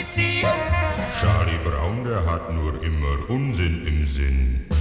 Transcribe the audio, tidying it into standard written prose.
Medizin. Charlie Brown, der hat nur immer Unsinn im Sinn.